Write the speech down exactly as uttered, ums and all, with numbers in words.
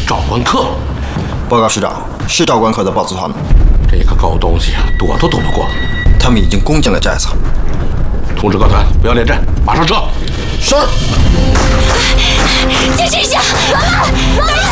赵关客。 报告师长，是赵关客的豹子团。 这个狗东西啊，躲都躲不过。 他们已经攻进了寨子。 通知各团不要恋战，马上撤。 是。 坚持一下，完了，老大。